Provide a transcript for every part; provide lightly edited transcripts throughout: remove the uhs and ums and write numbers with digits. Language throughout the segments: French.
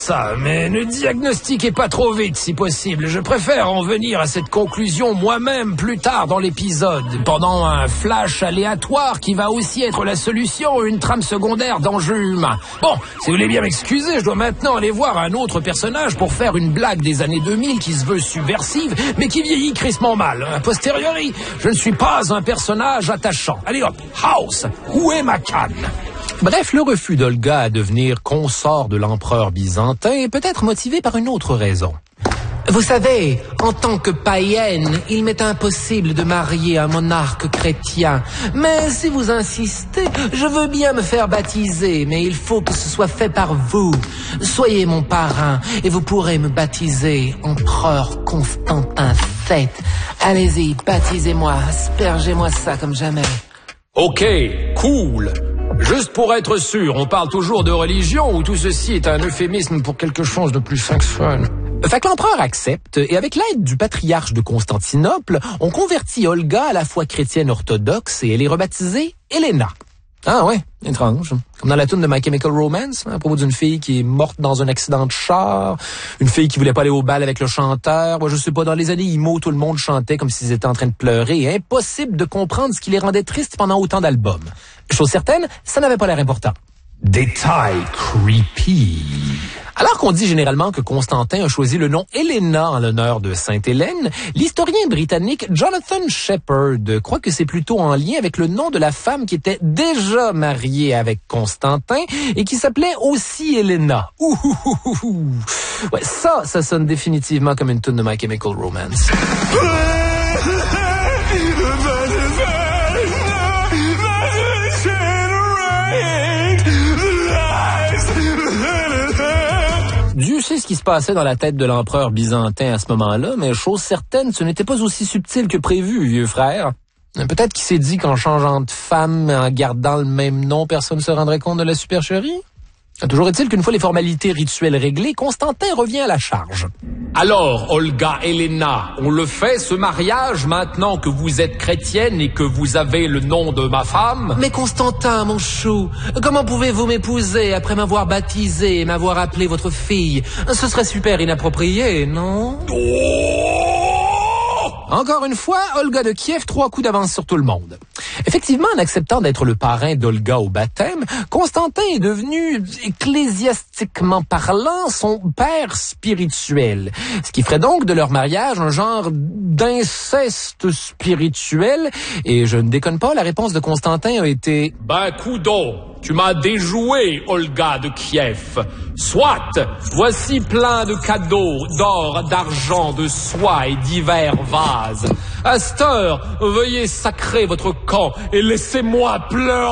Ça, mais ne diagnostiquez pas trop vite si possible. Je préfère en venir à cette conclusion moi-même plus tard dans l'épisode, pendant un flash aléatoire qui va aussi être la solution à une trame secondaire d'enjeux humains. Bon, si vous voulez bien m'excuser, je dois maintenant aller voir un autre personnage pour faire une blague des années 2000 qui se veut subversive, mais qui vieillit crissement mal. A posteriori, je ne suis pas un personnage attachant. Allez hop, House, où est ma canne? Bref, le refus d'Olga à devenir consort de l'empereur byzantin est peut-être motivé par une autre raison. Vous savez, en tant que païenne, il m'est impossible de marier un monarque chrétien. Mais si vous insistez, je veux bien me faire baptiser, mais il faut que ce soit fait par vous. Soyez mon parrain et vous pourrez me baptiser empereur Constantin VII. Allez-y, baptisez-moi, aspergez-moi ça comme jamais. Ok, cool. Juste pour être sûr, on parle toujours de religion ou tout ceci est un euphémisme pour quelque chose de plus fin que fun? Fait que l'empereur accepte, et avec l'aide du patriarche de Constantinople, on convertit Olga à la foi chrétienne orthodoxe et elle est rebaptisée Helena. Ah ouais, étrange. Comme dans la tune de My Chemical Romance, à propos d'une fille qui est morte dans un accident de char, une fille qui voulait pas aller au bal avec le chanteur. Moi, je sais pas, dans les années emo, tout le monde chantait comme s'ils étaient en train de pleurer. Impossible de comprendre ce qui les rendait tristes pendant autant d'albums. Chose certaine, ça n'avait pas l'air important. Détail creepy. Alors qu'on dit généralement que Constantin a choisi le nom Helena en l'honneur de Sainte-Hélène, l'historien britannique Jonathan Shepherd croit que c'est plutôt en lien avec le nom de la femme qui était déjà mariée avec Constantin et qui s'appelait aussi Helena. Ouais, ça sonne définitivement comme une tune de My Chemical Romance. Dieu sait ce qui se passait dans la tête de l'empereur byzantin à ce moment-là, mais chose certaine, ce n'était pas aussi subtil que prévu, vieux frère. Peut-être qu'il s'est dit qu'en changeant de femme, en gardant le même nom, personne ne se rendrait compte de la supercherie. Toujours est-il qu'une fois les formalités rituelles réglées, Constantin revient à la charge. Alors, Olga Helena, on le fait ce mariage maintenant que vous êtes chrétienne et que vous avez le nom de ma femme? Mais Constantin, mon chou, comment pouvez-vous m'épouser après m'avoir baptisé et m'avoir appelé votre fille? Ce serait super inapproprié, non? Encore une fois, Olga de Kiev, 3 coups d'avance sur tout le monde. Effectivement, en acceptant d'être le parrain d'Olga au baptême, Constantin est devenu, ecclésiastiquement parlant, son père spirituel. Ce qui ferait donc de leur mariage un genre d'inceste spirituel. Et je ne déconne pas, la réponse de Constantin a été « Ben, coudon, tu m'as déjoué, Olga de Kiev. Soit, voici plein de cadeaux, d'or, d'argent, de soie et divers vases. À cette heure, veuillez sacrer votre camp et laissez-moi pleurer. »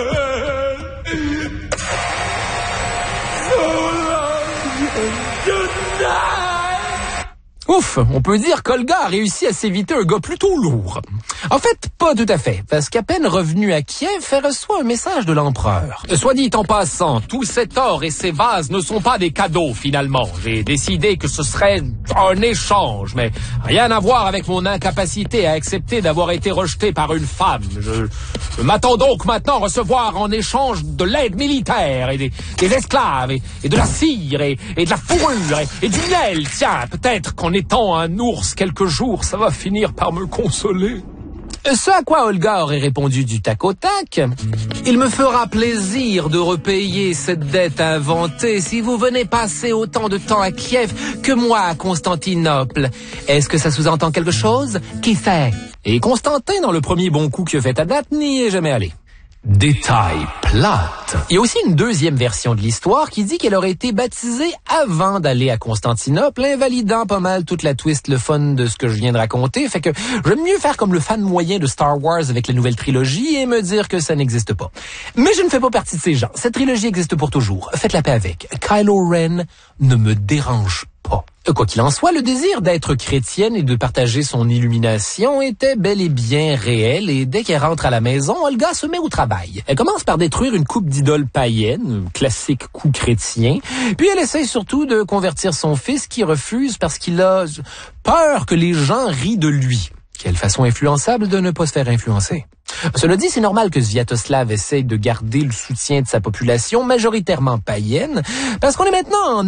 Ouf, on peut dire qu'Olga a réussi à s'éviter un gars plutôt lourd. En fait, pas tout à fait, parce qu'à peine revenu à Kiev, elle reçoit un message de l'empereur. Soit dit en passant, tout cet or et ces vases ne sont pas des cadeaux, finalement. J'ai décidé que ce serait un échange, mais rien à voir avec mon incapacité à accepter d'avoir été rejeté par une femme. Je m'attends donc maintenant à recevoir en échange de l'aide militaire et des esclaves et de la cire et de la fourrure et du miel. Tiens, peut-être qu'en étant un ours quelques jours, ça va finir par me consoler. Ce à quoi Olga aurait répondu du tac au tac. Il me fera plaisir de repayer cette dette inventée si vous venez passer autant de temps à Kiev que moi à Constantinople. Est-ce que ça sous-entend quelque chose? Qui sait? Et Constantin, dans le premier bon coup qu'il a fait à date, n'y est jamais allé. Détail plate. Il y a aussi une deuxième version de l'histoire qui dit qu'elle aurait été baptisée avant d'aller à Constantinople, invalidant pas mal toute la twist, le fun de ce que je viens de raconter. Fait que j'aime mieux faire comme le fan moyen de Star Wars avec la nouvelle trilogie et me dire que ça n'existe pas. Mais je ne fais pas partie de ces gens. Cette trilogie existe pour toujours. Faites la paix avec. Kylo Ren ne me dérange pas. Quoi qu'il en soit, le désir d'être chrétienne et de partager son illumination était bel et bien réel et dès qu'elle rentre à la maison, Olga se met au travail. Elle commence par détruire une coupe d'idoles païennes, classique coup chrétien, puis elle essaie surtout de convertir son fils qui refuse parce qu'il a peur que les gens rient de lui. Quelle façon influençable de ne pas se faire influencer. Cela dit, c'est normal que Sviatoslav essaye de garder le soutien de sa population majoritairement païenne, parce qu'on est maintenant en